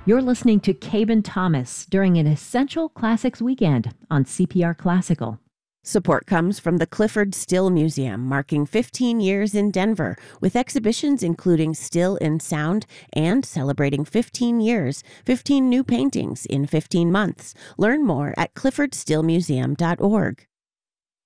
You're listening to Caben Thomas during an Essential Classics weekend on CPR Classical. Support comes from the Clyfford Still Museum, marking 15 years in Denver, with exhibitions including Still in Sound and celebrating 15 years, 15 new paintings in 15 months. Learn more at clyffordstillmuseum.org.